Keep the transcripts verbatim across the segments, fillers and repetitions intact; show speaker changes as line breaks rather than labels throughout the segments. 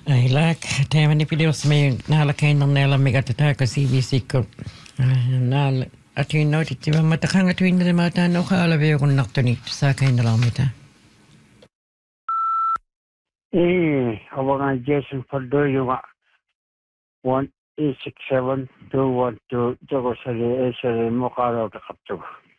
Ai lak, teemani pidios me naalakain ng nela megatata ka C B C ko. Naal atuin no titiba matakang atuin na mata no ka alabe ko naktonit sa kain na lang mita.
Eh, abangan Jason Faldo yung one eight six seven two one two Joko sali eh sali mo karaw takapto.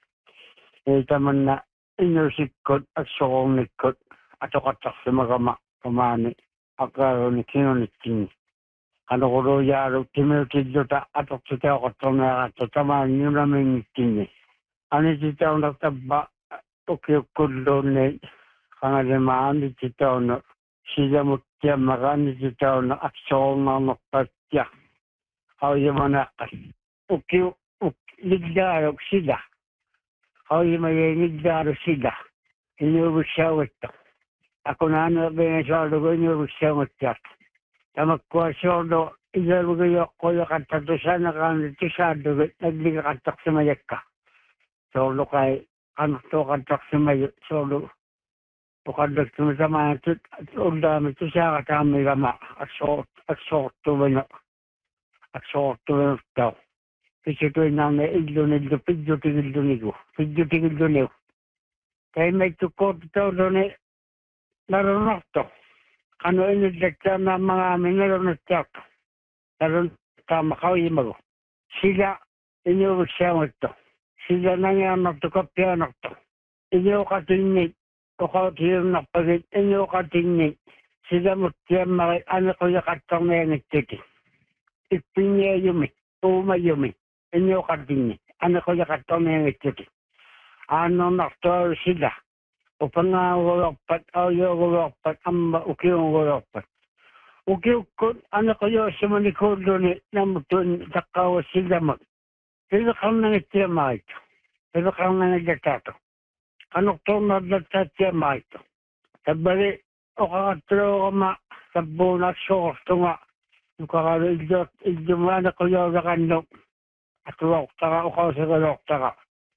Eh taman na inusikot at sokong nikot ato katak sa magama kamani akaro ni kino ni kini. Ano ko ro yaro timotid ta atok sita ko tona ato taman nyo namin ni kini. Ani sita on tabba okyo kullo ne kangademaan ni sita on sila mutia magani sita on aksyon na mapatya. How you manakas. Ukyo ligdaro sila. How you may ligdaro sila. Inubig siya ito. Ako na ano binasado ko inubig siya ito. Tamak ko asyodo, ilaro kayo ko yung kantato siya na kantisado, nagliga kantak sa mayak ka. Solo kay, ano to kantak sa mayak, solo. Pukadak tumatama ito, at undami ito siya katami kama, at sort to ba na, at sort to ba ito. Kasi ito yung nang iglo nilo, pidyo tigil dunigo, pidyo tigil dunigo. Kaya may tukot ito doon eh, naroon ito. Ano inidekta na mga amin naroon ito. Naroon tama kaw imago. Sila inuwag siya ito. Sila nangyang nagtukapya na ito. Inyo katingin, o kautiyong nakapagit, inyo katingin. Sila mutiyang mga anak ko yung katang na yung nagtiti. Ipinye yumi, uma yumi. Inyo katingin, anak ko yung katang na yung nagtiti. Ano nakto sila. Upang nga walapat, ayaw walapat, amma ukiyong walapat. Ukiyo ko, anak ko yung sa manikod doon na mutun, takawa sila mag. Pero kang nangitiyama ito. Pero kang nangitatato. Ano to nagtatiyama ito. Sabali, o kakatro ka ma, sabunak sorto nga. Yung kakalo, idyo, idyo mo anak ko yung nakandok. At lokta ka, o kao sa lokta ka.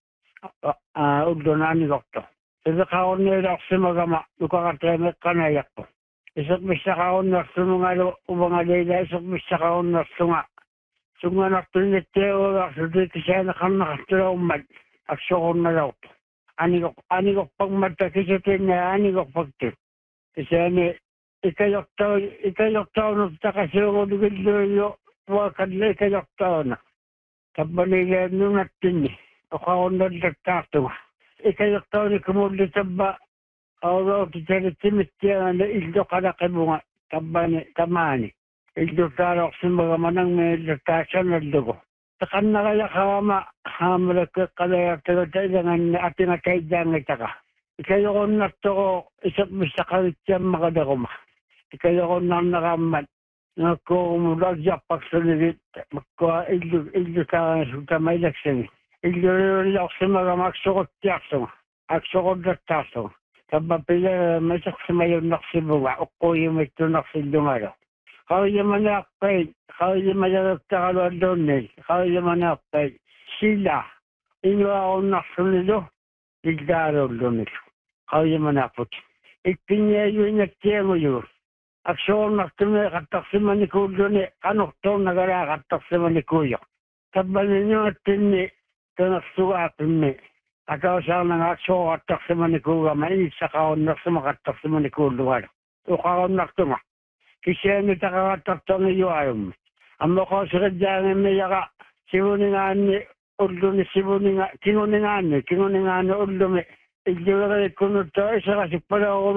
Uh, Ugdo na ni lokta. Sa kaon nila ako sa magama, nukakatemet ka na yak po. Isot misa kaon na sunungalo, ubang alila, isot misa kaon na sunga. Sunga na tuniteo, ako dito siya nakang nakastila umad, at sokon na law po. Ani ko pagmata, kasi tina, ani ko pagtit. Kasi ani, ikayok tao, ikayok tao na kasi ako dugil-dulo, wakadla ikayok tao na. Kabanila nung natin, o kaon na nagtato. Ikayok tao ni kumuli taba, o kitari timitya na ildo kada kibunga, tabani, tamani. Ildo tarok sa mga manang may latasya na dugo. Takan na kaya kama, hamala ka kaya tayo-tayo na ating atay-dang itaka. Ikayok na to ko, isap misa kalitya makadakuma. Ikayok na nakamat, na kung mulagya pagsulilit, magkuha ildo, ildo sa suta may laksin. Ildo ako sa mga magsukot tiyakso, agsukot na taso. Kapapila may saksimayon naksibunga, o kuyo may tunaksildungaro. Kau yung manakpay, kau yung manaktakalo doon eh, kau yung manakpay. Sila, inyo ako naksulido, ligdaro doon eh. Kau yung manakpot. Ipinya yun na tiyango yun. Aksyon naktuloy kataksiman ni Kuyo doon eh, kanokto nagara kataksiman ni Kuyo. Kabalin nyo at tini, tanaksuga at tini. Akaw siya nang aksyon kataksiman ni Kuyo, mainit sa kaon naksuma kataksiman ni Kuyo doon. O kaon naksuma. Kisya ni takakatakto ni Yuayom. Amo ko sa kadyang may yaka, sibuningan ni Uldo ni sibuningan, kinuningan ni, kinuningan ni Uldo ni, igdiwala kunod to, isa kasi pala ako